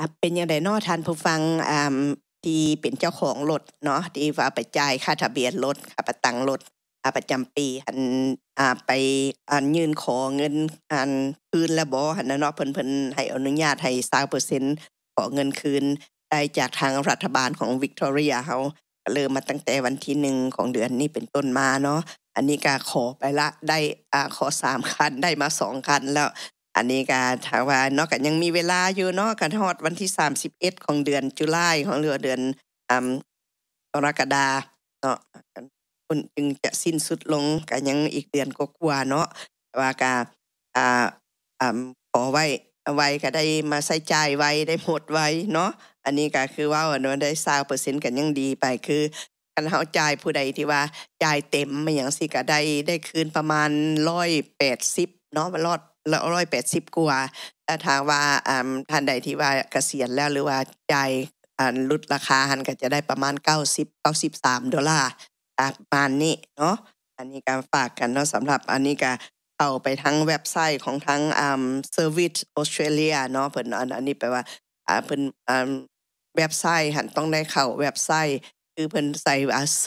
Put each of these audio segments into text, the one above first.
เป็นยังไงเนาะท่านผู้ฟังที่เป็นเจ้าของรถเนาะที่ว่าไปจ่ายค่าทะเบียนรถค่าประกันรถประจำปีไปยื่นขอเงินคืนแล้วบ่หั่นน่ะเนาะเพิ่นให้อนุญาตให้ 20% ขอเงินคืนได้จากทางรัฐบาลของวิกตอเรียเฮาก็เริ่มมาตั้งแต่วันที่1ของเดือนนี้เป็นต้นมาเนาะอันนี้ก็ขอไปละได้ขอ3คันได้มา2คันแล้วอันนี้ก็ถ้าว่าเนาะก็ยังมีเวลาอยู่เนาะก็ฮอดวันที่31ของเดือนตุลาของเดือนอ่ากรกฎาเนาะคุณจึงจะสิ้นสุดลงก็ยังอีกเดือนกว่าๆเนาะแต่ว่าก็อ่าขอไว้ก็ได้มาใช้จ่ายไว้ได้หมดไว้เนาะอันนี้ก็คือว่าเนาะได้ 20% ก็ยังดีไปคือคันเฮาจ่ายผู้ใดที่ว่าจ่ายเต็มอิหยังสิก็ได้คืนประมาณ180เนาะ180กว่าแต่ถ้าว่าท่านใดที่ว่าเกษียณแล้วหรือว่าจ่ายลดราคาหันก็จะได้ประมาณ93 ดอลลาร์ประมาณนี้เนาะอันนี้ก็ฝากกันเนาะสำหรับอันนี้ก็เข้าไปทั้งเว็บไซต์ของทั้งService Australia เนาะเพิ่นอันนี้แปลว่าเพิ่นเว็บไซต์หันต้องได้เข้าเว็บไซต์คือเพิ่นใส่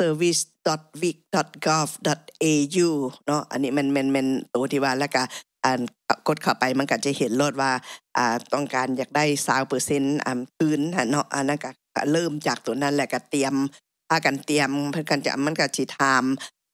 service.vic.gov.au เนาะอันนี้มันตัวที่ว่าแล้วก็กดเข้าไปมันก็จะเห็นโลดว่าต้องการอยากได้ 20% คืนหั่นเนาะอันนั้นก็เริ่มจากตัวนั้นแหละก็เตรียมพากันเตรียมเพิ่นกันจะมันก็สิถาม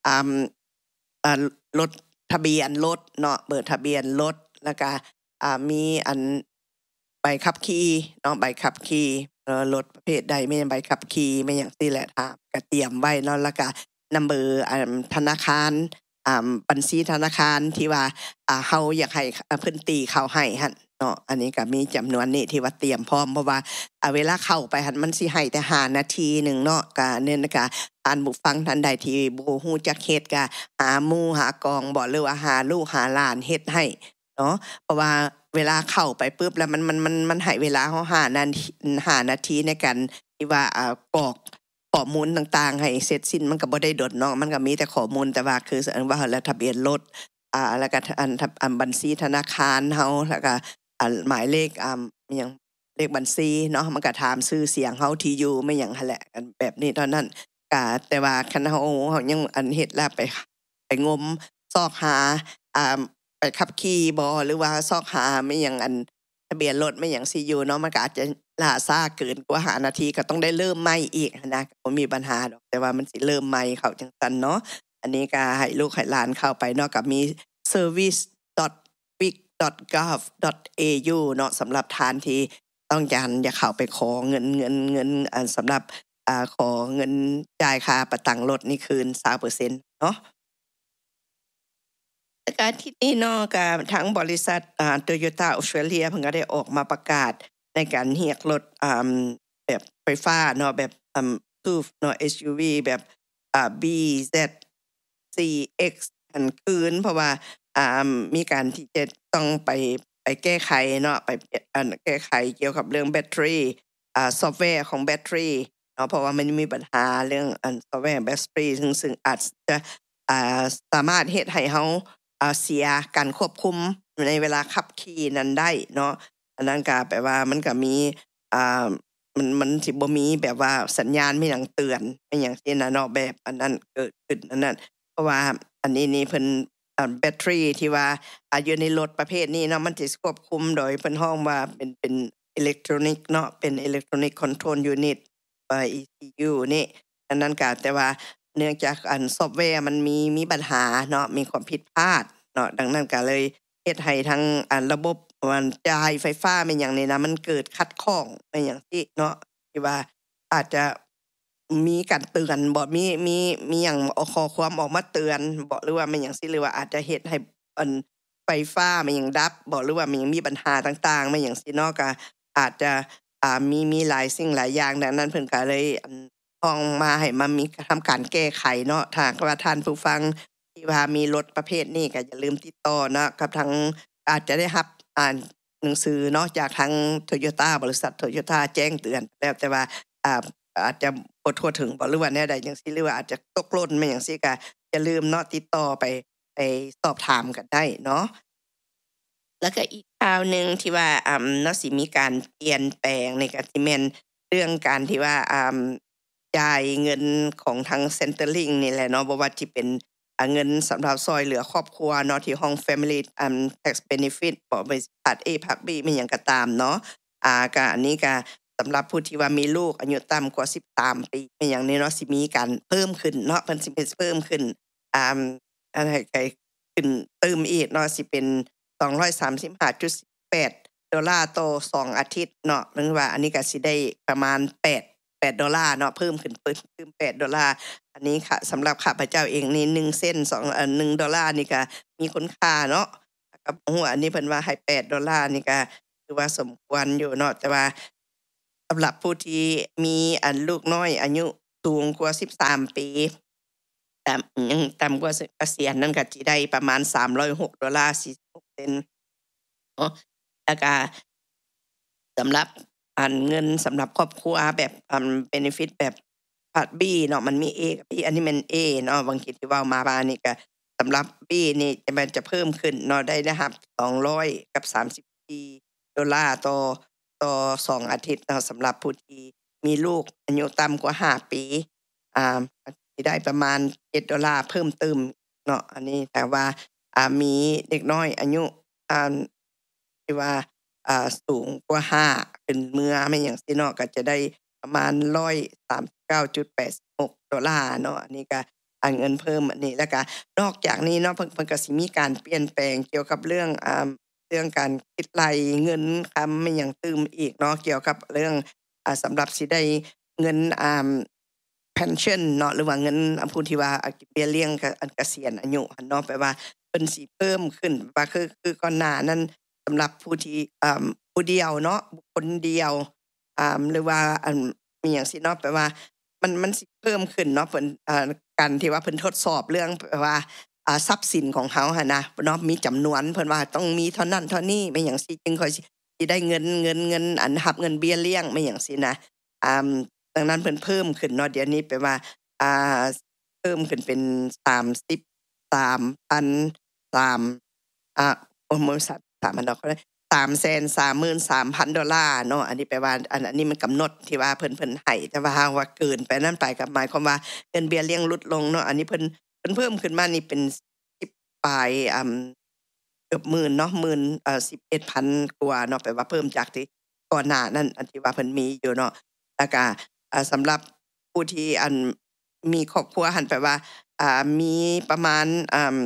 รถทะเบียนรถเนาะเบอร์ทะเบียนรถแล้วก็มีใบขับขี่เนาะใบขับขี่รถประเภทใดไม่ใบขับขี่ไม่หยังซี่แหละถามก็เตรียมไว้เนาะแล้วก็นัมเบอร์ธนาคารบัญชีธนาคารที่ว่าเฮาอยากให้เพิ่นตีเข้าให้หั่นเนาะอันนี้ก็มีจำนวนนี้ที่ว่าเตรียมพร้อมเพราะว่าเวลาเข้าไปหั่นมันสิให้แต่5นาทีนึงเนาะก็เนี่ยก็ท่านผู้ฟังท่านใดที่บ่ฮู้จักเฮ็ดก็หาหมู่หากองบ่หรือว่าหาลูกหาหลานเฮ็ดให้เนาะเพราะว่าเวลาเข้าไปปึ๊บแล้วมันให้เวลาเฮา5นาทีในการที่ว่ากรอกข้อมูลต่างๆให้เสร็จสิ้นมันก็บ่ได้ดดเนาะมันก็มีแต่ข้อมูลแต่ว่าคือว่าแล้วทะเบียนรถแล้วก็บัญชีธนาคารเฮาแล้วก็หมายเลขอิหยังเลขบัญชีเนาะมันก็ถามชื่อเสียงเฮาที่อยู่ไม่หยังหั่นแหละแบบนี้เท่านั้นก็แต่ว่าคันเฮายังเฮ็ดแล้วไปงมซอกหาไปขับขี่บ่หรือว่าซอกหาไม่หยังทะเบียนรถไม่หยังสิอยู่เนาะมันก็อาจจะล่าช้าเกินกว่า5นาทีก็ต้องได้เริ่มใหม่อีกนะบ่มีปัญหาดอกแต่ว่ามันสิเริ่มใหม่เข้าจังซั่นเนาะอันนี้ก็ให้ลูกให้หลานเข้าไปเนาะก็มี service.vic.gov.au เนาะสำหรับทานที่ต้องการอยากเข้าไปขอเงินสำหรับขอเงินจ่ายค่าประกันรถนี่คืน 20% เนาะแล้วก็ที่นี่เนาะก็ทั้งบริษัทToyota Australia เพิ่นก็ได้ออกมาประกาศในการเรียกรถแบบไฟฟ้าเนาะแบบSUV เนาะ SUV แบบBZ4X อันคืนเพราะว่ามีการที่จะต้องไปแก้ไขเนาะไปแก้ไขเกี่ยวกับเรื่องแบตเตอรี่ซอฟต์แวร์ของแบตเตอรี่เนาะเพราะว่ามันมีปัญหาเรื่องซอฟต์แวร์แบตเตอรี่ซึ่งอาจจะสามารถเฮ็ดให้เฮาเสียการควบคุมในเวลาขับขี่นั้นได้เนาะอันนั้นก็แปลว่ามันก็มีมันสิบ่มีแบบว่าสัญญาณมีหยังเตือนอิหยังซี้นะเนาะแบบอันนั้นเกิดขึ้นอันนั้นเพราะว่าอันนี้นี่เพิ่นแบตเตอรี่ที่ว่าอยู่ในรถประเภทนี้เนาะมันสิควบคุมโดยเพิ่นฮ้องว่าเป็นอิเล็กทรอนิกส์เนาะเป็น Electronic Control Unit ECU นี่อันนั้นก็แต่ว่าเนื่องจากซอฟต์แวร์มันมีปัญหาเนาะมีความผิดพลาดเนาะดังนั้นก็เลยเฮ็ดให้ทั้งระบบมันจ่ายไฟฟ้าแม่นหยังนี่นะมันเกิดขัดข้องแม่นหยังซี้เนาะที่ว่าอาจจะมีการเตือนบ่มีหยังข้อความออกมาเตือนบ่หรือว่าแม่นหยังซี้หรือว่าอาจจะเฮ็ดให้ไฟฟ้าแม่นหยังดับบ่หรือว่ามันยังมีปัญหาต่างๆแม่นหยังซี้เนาะก็อาจจะมีหลายสิ่งหลายอย่างดังนั้นเพิ่นก็เลยพ้องมาให้มามีทำการแก้ไขเนาะถ้าว่าท่านผู้ฟังที่ว่ามีรถประเภทนี้ก็อย่าลืมติดต่อเนาะกับทางอาจจะได้รับหนังสือเนาะจากทาง Toyota บริษัท Toyota แจ้งเตือนแล้วแต่ว่าอาจจะบ่ทั่วถึงบ่หรือว่าแนวใดจังซี่หรือว่าอาจจะตกหล่นมาหยังซี่ก็อย่าลืมเนาะติดต่อไปสอบถามกันได้เนาะแล้วก็อีกข่าวหนึ่งที่ว่าเนาะสิมีการเปลี่ยนแปลงในก็สิแม่นเรื่องการที่ว่าจ่ายเงินของทาง Centrelink นี่แหละเนาะบ่ว่าสิเป็นเงินสำหรับช่วยเหลือครอบครัวเนาะที่ห้อง Family Tax Benefit บ่ว่าสิภาค A ภาค B อิหยังก็ตามเนาะก็อันนี้ก็สำหรับผู้ที่ว่ามีลูกอายุต่ำกว่า13ปีอิหยังนี้เนาะสิมีการเพิ่มขึ้นเนาะเพิ่นสิเพิ่มขึ้นอะไรไกขึ้นเติมอีกเนาะสิเป็น$235.18ต่อ2อาทิตย์เนาะหรือว่าอันนี้ก็สิได้ประมาณ8ดอลลาร์เนาะเพิ่มขึ้นเพิ่ม$8อันนี้ค่ะสำหรับข้าพเจ้าเองนี่1เซนต์21ดอลลาร์นี่ก็มีคุณค่าเนาะกับหัวอันนี้เพิ่นว่าให้$8นี่ก็ถือว่าสมควรอยู่เนาะแต่ว่าสำหรับผู้ที่มีลูกน้อยอายุสูงกว่า13ปียังต่ำกว่าเกษียณนั่นก็สิได้ประมาณ$306.46เนาะแล้วก็สำหรับเงินสำหรับครอบครัวแบบbenefit แบบพาร์ต B เนาะมันมี A กับ B อันนี้มัน A เนาะบางทีที่เว้ามาว่านี่ก็สำหรับ B นี่มันจะเพิ่มขึ้นเนาะได้รับ$234ต่อ2อาทิตย์เนาะสำหรับผู้ที่มีลูกอายุต่ำกว่า5ปีสิได้ประมาณ$7เพิ่มเติมเนาะอันนี้แต่ว่ามีเด็กน้อยอายุที่ว่าสูงกว่า5ขึ้นเมื่อไม่หยังซี้เนาะก็จะได้ประมาณ$139.86เนาะอันนี้ก็เงินเพิ่มอันนี้แล้วก็นอกจากนี้เนาะเพิ่นก็สิมีการเปลี่ยนแปลงเกี่ยวกับเรื่องการคิดรายเงินคำไม่หยังตืมอีกเนาะเกี่ยวกับเรื่องสำหรับสิได้เงินpension เนาะหรือว่าเงินผู้ที่ว่าเบี้ยเลี้ยงเกษียณอายุหั่นเนาะแปลว่าเพิ่นสิเพิ่มขึ้นว่าคือก่อนหน้านั้นสำหรับผู้ที่ผู้เดียวเนาะบุคคลเดียวหรือว่ามีหยังซี้เนาะแปลว่ามันสิเพิ่มขึ้นเนาะเพิ่นการที่ว่าเพิ่นทดสอบเรื่องแปลว่าทรัพย์สินของเขาหั่นนะเนาะมีจำนวนเพิ่นว่าต้องมีเท่านั้นเท่านี้ไม่หยังซี้จึงค่อยสิได้เงินรับเงินเบี้ยเลี้ยงไม่หยังซี้นะดังนั้นเพิ่นเพิ่มขึ้นเนาะเดี๋ยวนี้แปลว่าอ่าเพิ่มขึ้นเป็น33,003โอ้บ่3,000ดอก$333,000เนาะอันนี้แปลว่าอันนี้มันกำหนดที่ว่าเพิ่นให้แต่ว่าหากว่าเกินไปนั้นไปก็หมายความว่าเงินเบี้ยเลี้ยงลดลงเนาะอันนี้เพิ่นเพิ่มขึ้นมานี่เป็น10ปลายเกือบหมื่นเนาะ11,000กว่าเนาะแปลว่าเพิ่มจากที่ก่อนหน้านั้นอันที่ว่าเพิ่นมีอยู่เนาะแล้วก็สำหรับผู้ที่มีครอบครัวหั้นแปลว่ามีประมาณ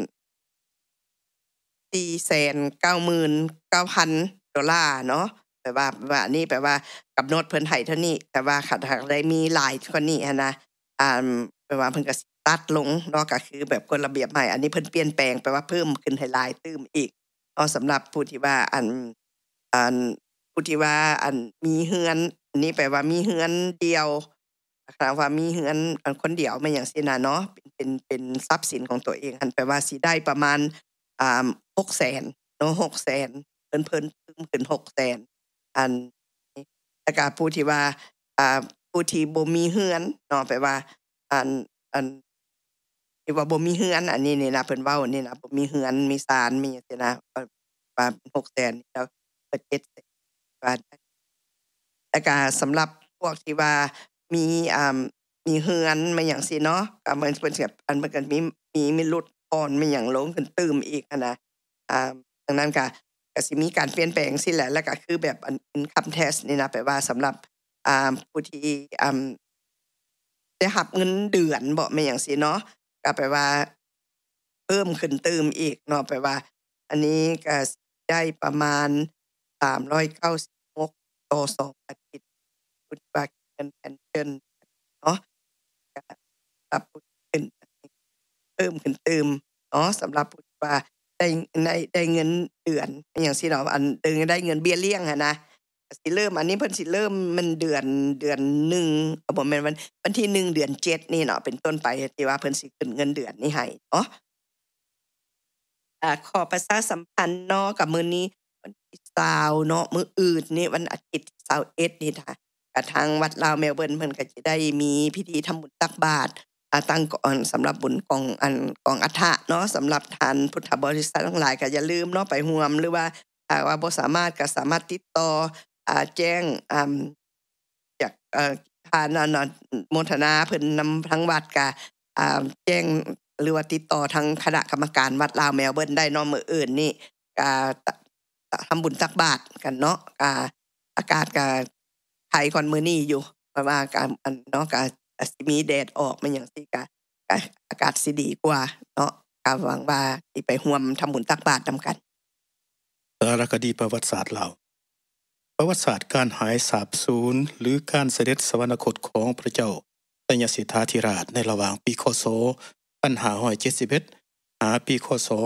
$499,000เนาะแปลว่าอันนี้แปลว่ากำหนดเพิ่นให้เท่านี้แต่ว่าคันหากได้มีหลายกว่านี้หั้นนะแปลว่าเพิ่นก็สิตัดลงเนาะก็คือแบบกฎระเบียบใหม่อันนี้เพิ่นเปลี่ยนแปลงแปลว่าเพิ่มขึ้นให้หลายเติมอีกเนาะสำหรับผู้ที่ว่าผู้ที่ว่ามีเรือนอันนี้แปลว่ามีเรือนเดียวถ้าว่ามีเรือนคนเดียวไม่หยังซี้น่ะเนาะเป็นทรัพย์สินของตัวเองหั้นแปลว่าสิได้ประมาณ600,000เนาะ600,000เพิ่นเพิ่มขึ้น600,000อันแล้วก็ผู้ที่ว่าผู้ที่บ่มีเรือนเนาะแปลว่าอันที่ว่าบ่มีเรือนอันนี้นี่นะเพิ่นเว้านี่นะบ่มีเรือนมีศาลมีหยังซี้นะว่า600,000แล้วก็700,000ว่าแล้วก็สำหรับพวกที่ว่ามีมีเรือนมาหยังซี้เนาะก็มันเพิ่นสิมันก็มีลดทอนมีหยังลงขึ้นตืมอีกหั้นนะดังนั้นก็สิมีการเปลี่ยนแปลงจั่งซี้แหละแล้วก็คือแบบincome tax นี่นะแปลว่าสำหรับผู้ที่ได้รับเงินเดือนบ่แม่นหยังซี้เนาะก็แปลว่าเพิ่มขึ้นเติมอีกเนาะแปลว่าอันนี้ก็สิได้ประมาณ396ต่อ2อาทิตย์พุทธว่าเงิน pension เนาะก็ปรับขึ้นเพิ่มขึ้นเติมเนาะสำหรับผู้ที่ว่าได้เงินเดือนอิหยังซี้เนาะได้เงินเบี้ยเลี้ยงอะนะก็สิเริ่มอันนี้เพิ่นสิเริ่มมันเดือน1บ่แม่นวันที่1เดือน7นี่เนาะเป็นต้นไปที่ว่าเพิ่นสิขึ้นเงินเดือนนี้ให้เนาะขอประชาสัมพันธ์เนาะกับมื้อนี้วันที่20เนาะมื้ออื่นนี่วันอาทิตย์ที่21นี่ค่ะก็ทางวัดลาวแมวเบิ่นเพิ่นก็สิได้มีพิธีทำบุญตักบาตรตั้งสำหรับบุญกองอัฐะเนาะสำหรับท่านพุทธบริษัททั้งหลายก็อย่าลืมเนาะไปร่วมหรือว่าหากว่าบ่สามารถก็สามารถติดต่อแจ้งจากทางมณฑนาเพิ่นนำทางวัดก็แจ้งหรือว่าติดต่อทางคณะกรรมการวัดลาวเมลเบิร์นได้เนาะมื้ออื่นนี่ก็ทำบุญตักบาตรกันเนาะอากาศก็ไทยก่อนมื้อนี้อยู่เพราะว่าการเนาะก็สิมีแดดออกมันหยังซี่ก็อากาศสิดีกว่าเนาะก็หวังว่าสิไปร่วมทำบุญตักบาตรนำกันสารคดีประวัติศาสตร์ลาวประวัติศาสตร์การหายสาบสูญหรือการเสด็จสวรรคตของพระเจ้าสยสิทธาธิราชในระหว่างปีคศ1571หาปีคศ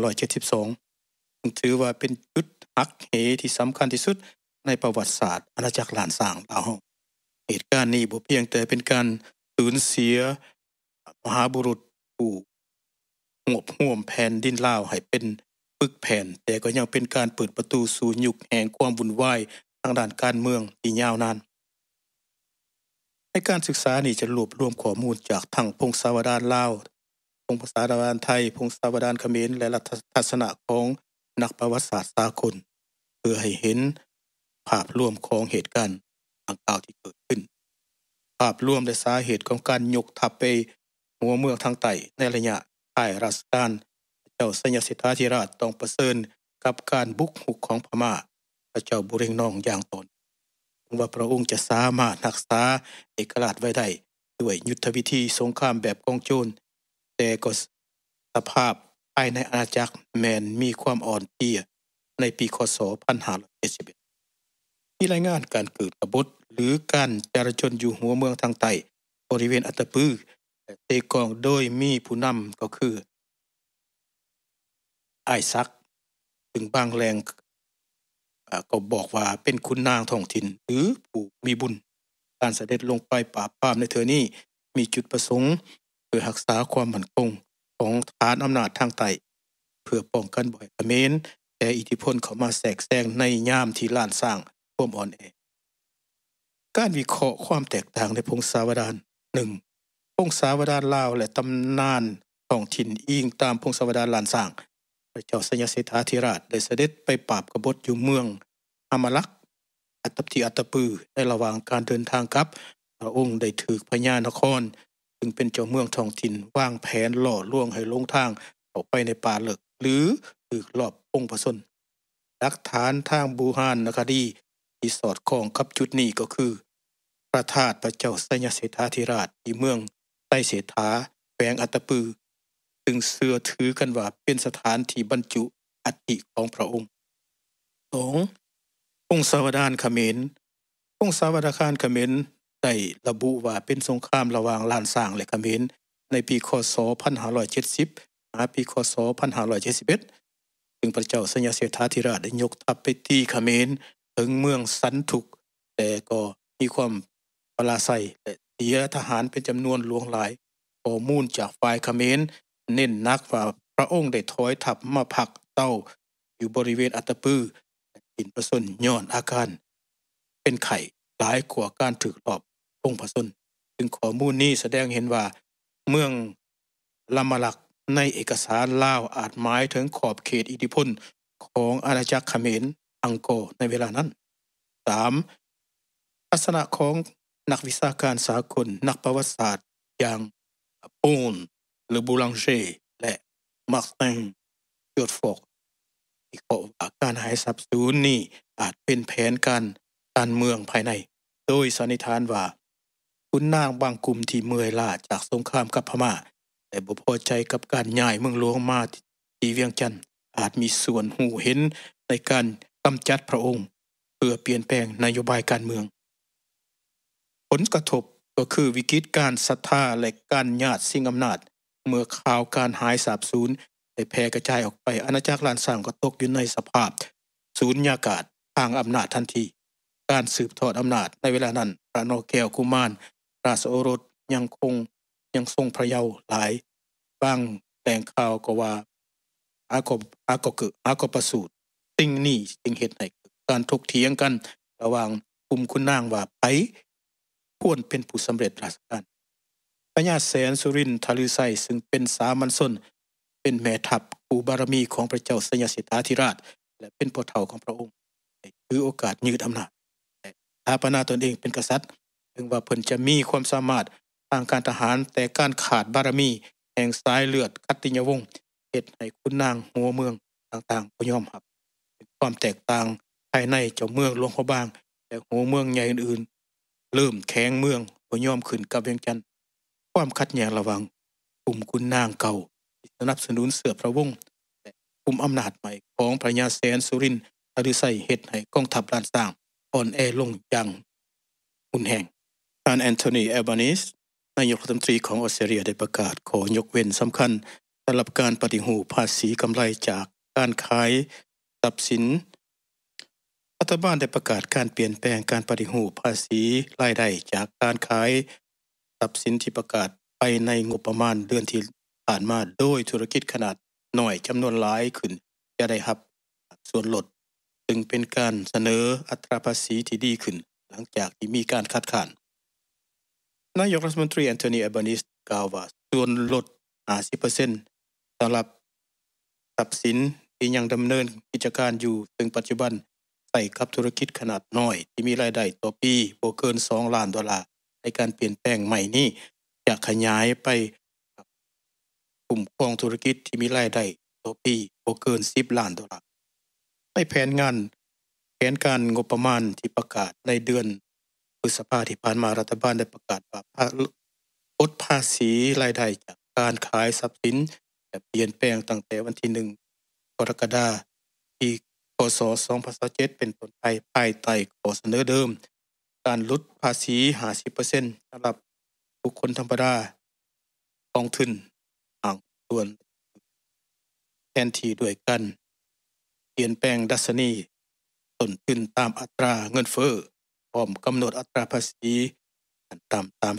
1572ถือว่าเป็นจุดหักเหที่สำคัญที่สุดในประวัติศาสตร์อาณาจักรล้านสร้างลาวเหตุการณ์นี้บ่เพียงแต่เป็นการสูญเสียมหาบุรุษผู้งบห่วมแผ่นดินลาวให้เป็นปึกแผ่นแต่ก็ยังเป็นการเปิดประตูสู่ยุคแห่งความวุ่นวายทางด้านการเมืองที่ยาวนานในการศึกษานี้จะรวบรวมข้อมูลจากทั้งพงศาวดารลาวพงศาวดารไทยพงศาวดารเขมรและลัทธิทัศนะของนักประวัติศาสตร์สากลเพื่อให้เห็นภาพรวมของเหตุการณ์ดังกล่าวที่เกิดขึ้นภาพรวมและสาเหตุของการยกทัพไปหัวเมืองทางใต้ในระยะท้ายรัชกาลเจ้าสยสิทธาธิราชต้องประเสริญกับการบุกรุกของพม่าพระเจ้าบุเรงนองอย่างตนว่าพระองค์จะสามารถรักษาเอกราชไว้ได้ด้วยยุทธวิธีสงครามแบบกองโจรแต่ก็สภาพภายในอาณาจักรแม้นมีความอ่อนเพลียในปีคศ1571มีรายงานการเกิดกบฏหรือการจราจรอยู่หัวเมืองทางใต้บริเวณอัตตปือและเตกองโดยมีผู้นำก็คืออ้ายซักถึงบางแรงก็บอกว่าเป็นคุณนางท้องถิ่นหรือผู้มีบุญการเสด็จลงไปปราบปรามในเทื่อนี้มีจุดประสงค์เพื่อรักษาความมั่นคงของฐานอำนาจทางใต้เพื่อป้องกันบ่ให้เขมรแต่อิทธิพลเข้ามาแทรกแซงในยามที่ล้านสร้างความอ่อนแอการวิเคราะห์ความแตกต่างในพงศาวดาร 1. พงศาวดารลาวและตำนานท้องถิ่นอิงตามพงศาวดารล้านสร้างพระเจ้าสยสิทธาธิราชได้เสด็จไปปราบกบฏอยู่เมืองอมรักษ์อัตตปือในระหว่างการเดินทางกลับพระองค์ได้ถูกพญานครซึ่งเป็นเจ้าเมืองท้องถิ่นวางแผนล่อลวงให้ลงทางออกไปในป่าลึกหรือถูกลอบปงผสนหลักฐานทางบูฮานคดีที่สอดคล้องกับจุดนี้ก็คือพระธาตุพระเจ้าสยสิทธาธิราชที่เมืองไต้เสถาแขวงอัตตปือซึ่งเชื่อถือกันว่าเป็นสถานที่บรรจุอัฐิของพระองค์ 2. พงศาวดารเขมรพงศาวดารเขมรได้ระบุว่าเป็นสงครามระหว่างล้านสร้างและเขมรในปีคศ1570หาปีคศ1571ซึ่งพระเจ้าสยสิทธาธิราชได้ยกทัพไปตีเขมรถึงเมืองสันทุกแต่ก็มีความปราศัยและเสียทหารเป็นจำนวนหลวงหลายข้อมูลจากฝ่ายเขมรเน้นนักว่าพระองค์ได้ถอยทัพมาพักเต้าอยู่บริเวณอัตตปือกินประสนย้อนอาการเป็นไข้หลายกว่าการถูกลอบปงผสนซึ่งข้อมูลนี้แสดงเห็นว่าเมืองลำมะลักในเอกสารลาวอาจหมายถึงขอบเขตอิทธิพลของอาณาจักรเขมรอังกอร์ในเวลานั้น 3. ทัศนะของนักวิชาการสากลนักประวัติศาสตร์อย่างโอนหรือบูลังเชและมาร์ตินจอร์ดฟอกที่กล่าวว่าการหายทรัพย์สูญนี้อาจเป็นแผนการเมืองภายในโดยสันนิษฐานว่าขุนนางบางกลุ่มที่เมื่อยล้าจากสงครามกับพม่าแต่บ่พอใจกับการย้ายเมืองหลวงมาที่เวียงจันทน์อาจมีส่วนหูเห็นในการกำจัดพระองค์เพื่อเปลี่ยนแปลงนโยบายการเมืองผลกระทบก็คือวิกฤตการศรัทธาและการญาติสิ่งอำนาจเมื่อข่าวการหายสาบสูญได้แพร่กระจายออกไปอาณาจักรล้านสร้างก็ตกอยู่ในสภาพสูญญากาศทางอำนาจทันทีการสืบทอดอำนาจในเวลานั้นพระนแก้วกุมารราชโอรสยังทรงพระเยาว์หลายบางแหล่งข่าวก็ว่าอากประสูติสิ่งนี้จึงเหตุให้การถกเถียงกันระหว่างกลุ่มคุณนางว่าไผควรเป็นผู้สำเร็จราชการพญาแสนสุรินทร์ทลือไสซึ่งเป็นสามัญชนเป็นแม่ทัพผู้บารมีของพระเจ้าสยสิทธาธิราชและเป็นพ่อเฒ่าของพระองค์ได้ถือโอกาสยืดอำนาจและสถาปนาตนเองเป็นกษัตริย์ถึงว่าเพิ่นจะมีความสามารถทางการทหารแต่การขาดบารมีแห่งสายเลือดคัตติยวงศ์เฮ็ดให้ขุนนางหัวเมืองต่างๆบ่ยอมรับเป็นความแตกต่างภายในเจ้าเมืองหลวงพระบางและหัวเมืองใหญ่อื่นๆเริ่มแข็งเมืองบ่ยอมขึ้นกับเวียงจันทน์ความขัดแย้งระหว่างกลุ่มขุนนางเก่าที่สนับสนุนเสือพระวงศ์และกลุ่มอำนาจใหม่ของพระยาแสนสุรินทร์อฤทัยเฮ็ดให้กองทัพล้านสร้างอ่อนแอลงอย่างรุนแรงท่านแอนโทนีแอลบานีสนายกรัฐมนตรีของออสเตรเลียได้ประกาศขอยกเว้นสำคัญสำหรับการปฏิรูปภาษีกำไรจากการขายทรัพย์สินรัฐบาลได้ประกาศการเปลี่ยนแปลงการปฏิรูปภาษีรายได้จากการขายทรัพย์สินที่ประกาศไปในงบประมาณเดือนที่ผ่านมาโดยธุรกิจขนาดน้อยจำนวนหลายขึ้นจะได้รับส่วนลดซึ่งเป็นการเสนออัตราภาษีที่ดีขึ้นหลังจากที่มีการคัดค้านนายกรัฐมนตรีแอนโทนี แอลบานีสกล่าวว่าส่วนลด 50% สำหรับทรัพย์สินที่ยังดำเนินกิจการอยู่ซึ่งปัจจุบันใส่กับธุรกิจขนาดน้อยที่มีรายได้ต่อปีบ่เกิน$2 ล้านในการเปลี่ยนแปลงใหม่นี้จะขยายไปกลุ่มของธุรกิจที่มีรายได้ต่อปีบ่เกิน$10 ล้านในแผนการงบประมาณที่ประกาศในเดือนพฤษภาคมที่ผ่านมารัฐบาลได้ประกาศว่าลดภาษีรายได้จากการขายทรัพย์สินจะเปลี่ยนแปลงตั้งแต่วันที่1กรกฎาคมปีพ.ศ. 2027เป็นต้นไปภายใต้ข้อเสนอเดิมการลดภาษี 50% สำหรับบุคคลธรรมดาท้องถิ่นบางส่วนแทนที่ด้วยกันเปลี่ยนแปลงดัชนีต้นทุนตามอัตราเงินเฟ้อพร้อมกำหนดอัตราภาษีขั้นต่ำ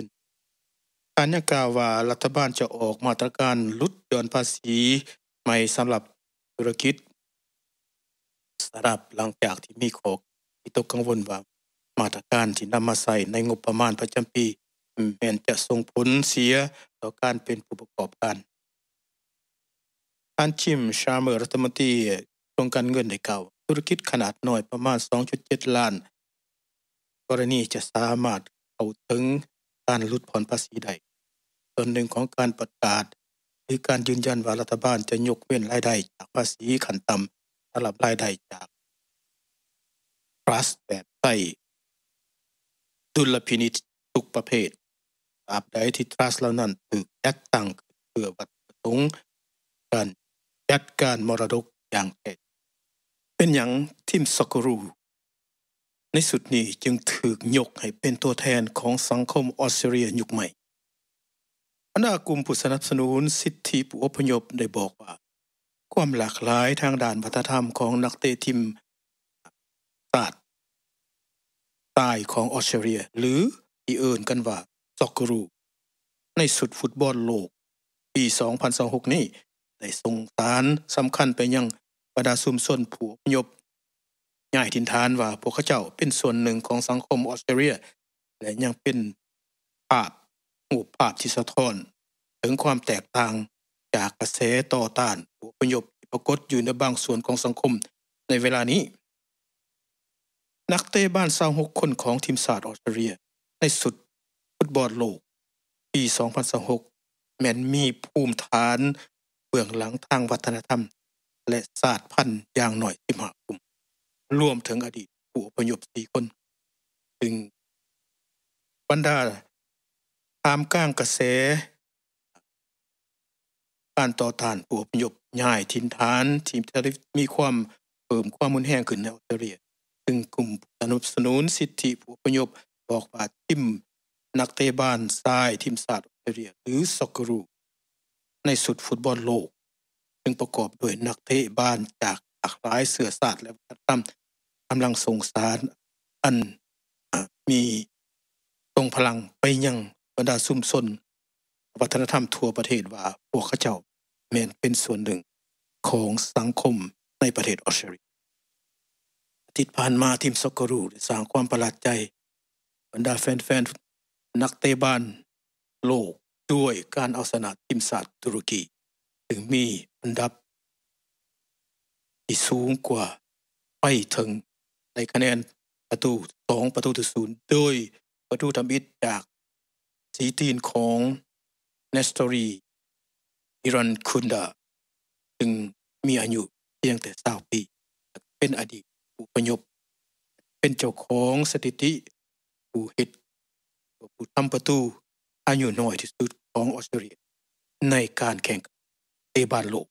30% การยังกล่าวว่ารัฐบาลจะออกมาตรการลดหย่อนภาษีใหม่สำหรับธุรกิจสำหรับหลังจากที่มีข้อวิตกกังวลว่ามาตรการที่นำมาใส่ในงบประมาณประจำปีแม้นจะส่งผลเสียต่อการเป็นผู้ประกอบการท่านจิมชาเมอร์รัฐมนตรีกระทรวงการเงินได้กล่าวธุรกิจขนาดน้อยประมาณ 2.7 ล้านกรณีจะสามารถเข้าถึงการลดผ่อนภาษีได้ส่วนหนึ่งของการประกาศคือการยืนยันว่ารัฐบาลจะยกเว้นรายได้จากภาษีขั้นต่ำสำหรับรายได้จากทรัสต์แบบใต้ดุลพินิจทุกประเภทตราบใดที่ทรัสต์เหล่านั้นถูกจัดตั้งเพื่อวัตถุประสงค์การจัดการมรดกอย่างแท้เป็นหยังทีมซ็อกเกอรูในสุดนี้จึงถูกยกให้เป็นตัวแทนของสังคมออสเตรเลียยุคใหม่บรรดากลุ่มผู้สนับสนุนสิทธิผู้อพยพได้บอกว่าความหลากหลายทางด้านวัฒนธรรมของนักเตะทีมชาติใต้ของออสเตรเลียหรือที่เอิ้นกันว่าซ็อกเกอรูในสุดฟุตบอลโลกปี2026นี้ได้ส่งสารสำคัญไปยังบรรดาชุมชนผู้อพยพย้ายถิ่นฐานว่าพวกเขาเจ้าเป็นส่วนหนึ่งของสังคมออสเตรเลียและยังเป็นรูปภาพที่สะท้อนถึงความแตกต่างจากกระแสต่อต้านผู้อพยพที่ปรากฏอยู่ในบางส่วนของสังคมในเวลานี้นักเตะบ้าน26คนของทีมชาติออสเตรเลียในสุดฟุตบอลโลกปี2026แม้นมีภูมิฐานเบื้องหลังทางวัฒนธรรมและศาสตร์พันธุ์อย่างน้อย15กลุ่มรวมถึงอดีตผู้อพยพ4คนซึ่งบรรดาท่ามกลางกระแสการต่อต้านผู้อพยพย้ายถิ่นฐานที่มีความเพิ่มความรุนแรงขึ้นในออสเตรเลียซึ่งกลุ่มสนับสนุนสิทธิผู้อพยพบอกว่าทีมนักเตะบ้านทรายทีมชาติออสเตรเลียหรือซ็อกเกอรูในสุดฟุตบอลโลกซึ่งประกอบด้วยนักเตะบ้านจากหลากหลายเชื้อชาติและวัฒนธรรมกำลังส่งสารอันมีทรงพลังไปยังบรรดาชุมชนวัฒนธรรมทั่วประเทศว่าพวกเขาเจ้าแม้นเป็นส่วนหนึ่งของสังคมในประเทศออสเตรเลียอาทิตย์ผ่านมาทีมซ็อกเกอรูได้สร้างความประหลาดใจบรรดาแฟนๆนักเตะบ้านโลกด้วยการเอาชนะทีมชาติตุรกีถึงมีอันดับที่สูงกว่าไปถึงในคะแนนประตู2-0โดยประตูทำอิฐจากสีตีนของเนสตอรีอิรันคุนดาซึ่งมีอายุเพียงแต่20ปีเป็นอดีตผู้อพยพเป็นเจ้าของสถิติผู้เฮ็ดผู้ทำประตูอายุน้อยที่สุดของออสเตรเลียในการแข่งเตะบอลโลก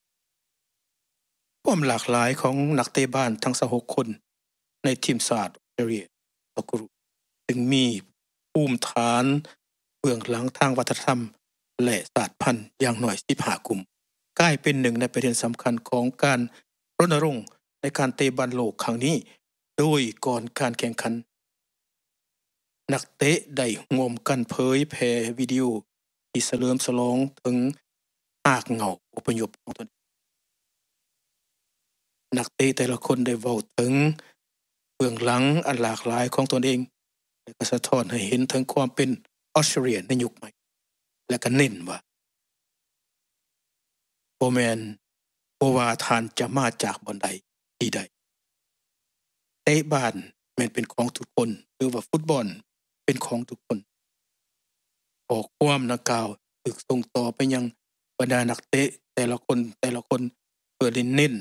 ความหลากหลายของนักเตะบอลทั้ง16คนในทีมชาติออสเตรเลียตกรุซึ่งมีภูมิฐานเบื้องหลังทางวัฒนธรรมและศาสตร์พันธุ์อย่างน้อย15กลุ่มกลายเป็นหนึ่งในประเด็นสำคัญของการรณรงค์ในการเตะบอลโลกครั้งนี้โดยก่อนการแข่งขันนักเตะได้ร่วมกันเผยแพร่วิดีโอที่เฉลิมฉลองถึงรากเหง้าอพยพของตนนักเตะแต่ละคนได้เว้าถึงเบื้องหลังอันหลากหลายของตนเองและก็สะท้อนให้เห็นถึงความเป็นออสเตรเลียในยุคใหม่และก็เน้นว่าบ่แม่นบ่ว่าท่านจะมาจากบ่อนใดที่ใดเตะบอลแม่นเป็นของทุกคนหรือว่าฟุตบอลเป็นของทุกคนข้อความดังกล่าวถูกส่งต่อไปยังบรรดานักเตะแต่ละคนเพื่อเน้น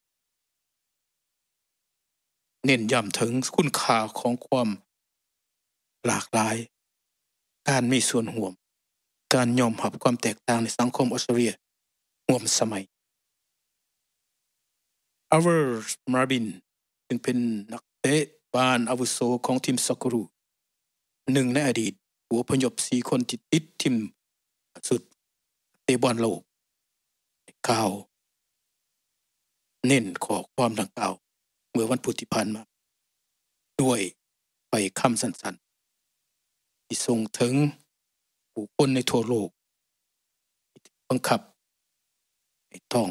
ย้ำถึงคุณค่าของความหลากหลายการมีส่วนร่วมการยอมรับความแตกต่างในสังคมออสเตรเลียร่วมสมัยAlvaro Marvin ซึ่งเป็นนักเตะบอลอาวุโสของทีมซ็อกเกอรูหนึ่งในอดีตผู้อพยพ4คนที่ติดทีมสุดเตะบอลโลกกล่าวเน้นข้อความดังกล่าวเมื่อวันพุธที่ผ่านมาด้วยไปคำสั้นๆที่ส่งถึงผู้คนในทั่วโลกที่บังคับให้ต้อง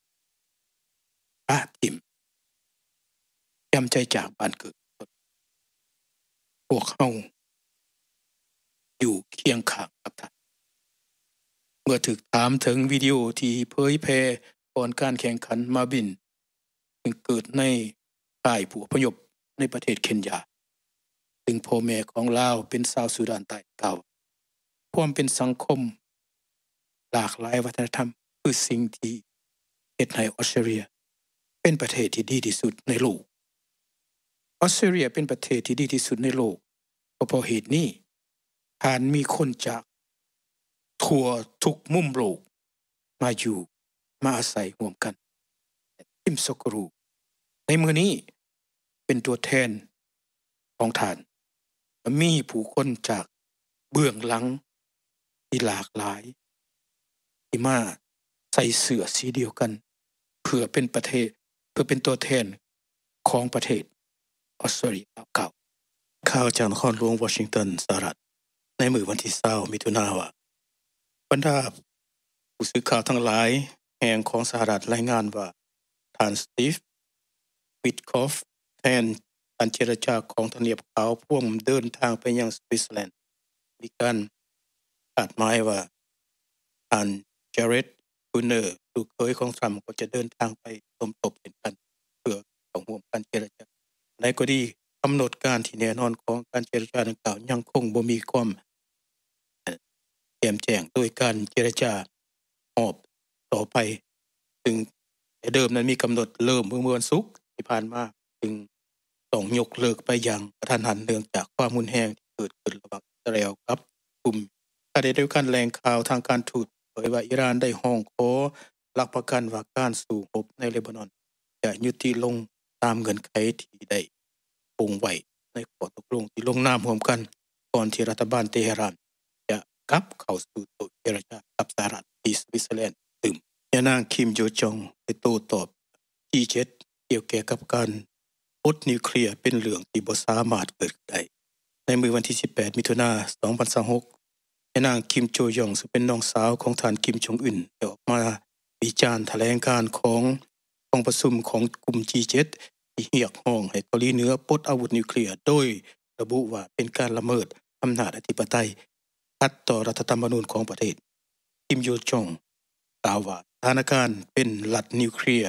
ละทิ่มจำใจจากบ้านเกิดพวกเราอยู่เคียงข้างกับท่านเมื่อถูกถามถึงวิดีโอที่เผยแพร่ก่อนการแข่งขันมาบินซึ่งเกิดในค่ายผู้อพยพในประเทศเคนยาซึ่งพ่อแม่ของลาวเป็นชาวสุดานใต้กล่าวความเป็นสังคมหลากหลายวัฒนธรรมคือสิ่งที่เฮ็ดให้ออสเตรเลียเป็นประเทศที่ดีที่สุดในโลกออสเตรเลียเป็นประเทศที่ดีที่สุดในโลกเพราะเหตุนี้ผ่านมีคนจากทั่วทุกมุมโลกมาอยู่มาอาศัยร่วมกันทีมซ็อกเกอรูในมื้อนี้เป็นตัวแทนของท่านมีผู้คนจากเบื้องหลังที่หลากหลายที่มาใส่เสื้อสีเดียวกันเพื่อเป็นตัวแทนของประเทศออสเตรเลียเก่าข่าวจากนครหลวงวอชิงตันสหรัฐในมื้อวันที่20มิถุนายนว่าบรรดาผู้สื่อข่าวทั้งหลายแห่งของสหรัฐรายงานว่าท่านสตีฟวิทคอฟแทนการเจรจาของทำเนียบขาวพ่วงเดินทางไปยังสวิตเซอร์แลนด์มีการคาดหมายว่าท่านเจเรดคูเนอร์ลูกเขยของทรัมป์ก็จะเดินทางไปสมทบเช่นกันเพื่อเข้าร่วมการเจรจาในกรณีกำหนดการที่แน่นอนของการเจรจาดังกล่าวยังคงบ่มีความแจ่มแจ้งโดยการเจรจาต่อไปซึ่งแต่เดิมนั้นมีกำหนดเริ่มเมื่อวันศุกร์ที่ผ่านมาจึงต้องยกเลิกไปอย่างกระทันหันเนื่องจากความรุนแรงที่เกิดขึ้นระหว่างอิสราเอลกับกลุ่มขณะเดียวกันแหล่งข่าวทางการทูตเผยว่าอิหร่านได้ร้องขอหลักประกันว่าการสู้รบในเลบานอนจะยุติลงตามเงื่อนไขที่ได้คงไว้ในข้อตกลงที่ลงนามร่วมกันก่อนที่รัฐบาลเตหะรานจะกลับเข้าสู่โต๊ะเจรจากับสหรัฐที่สวิตเซอร์แลนด์ยานางคิมโยจองได้โต้ตอบG7เกี่ยวกับการปลดนิวเคลียร์เป็นเรื่องที่บ่สามารถเกิดได้ในมื้อวันที่18มิถุนายน2026ยานางคิมโจยองซึ่งเป็นน้องสาวของท่านคิมจงอึนได้ออกมาวิจารณ์แถลงการของประชุมของกลุ่ม G7 ที่เรียกร้องให้เกาหลีเหนือปลดอาวุธนิวเคลียร์โดยระบุว่าเป็นการละเมิดอำนาจอธิปไตยขัดต่อรัฐธรรมนูญของประเทศคิมโยจองกล่าวว่าสถานการณ์เป็นรัฐนิวเคลียร์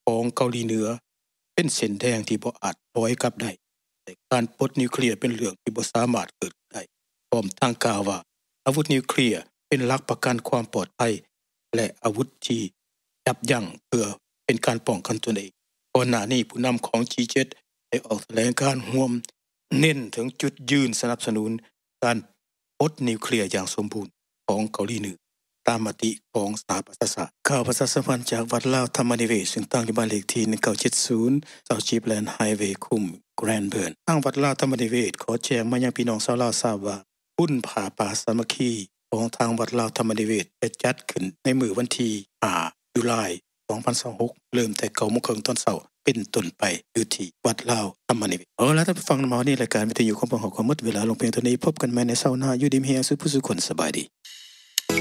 ของเกาหลีเหนือเป็นเส้นแดงที่บ่อาจถอยกลับได้แต่การปลดนิวเคลียร์เป็นเรื่องที่บ่สามารถเกิดได้พร้อมทั้งกล่าวว่าอาวุธนิวเคลียร์เป็นหลักประกันความปลอดภัยและอาวุธที่ยับยั้งเพื่อเป็นการป้องกันตนเองก่อนหน้านี้ผู้นำของ G7 ได้ออกแถลงการร่วมเน้นถึงจุดยืนสนับสนุนการปลดนิวเคลียร์อย่างสมบูรณ์ของเกาหลีเหนือตามมติของสหประชาชาติข่าวประชาสัมพันธ์จากวัดลาวธรรมนิเวศซึ่งตั้งอยู่บ้านเลขที่1970 South Jeepland Highway คุม Grand Burn ทางวัดลาวธรรมนิเวศขอแจ้งมายังพี่น้องชาวลาวทราบว่าบุญผาป่าสามัคคีของทางวัดลาวธรรมนิเวศจะจัดขึ้นในมื้อวันที่5 ตุลาคม 2026 เริ่มแต่ 9:30 น.ตอนเช้าเป็นต้นไปอยู่ที่วัดลาวธรรมนิเวศแล้วท่านผู้ฟังมาวันนี้รายการวิทยุของพวกเราก็หมดเวลาลงเพียงเท่านี้พบกันใหม่ในเช้าหน้าอยู่ดีมีแรงสุขผู้สุขคนสบายดี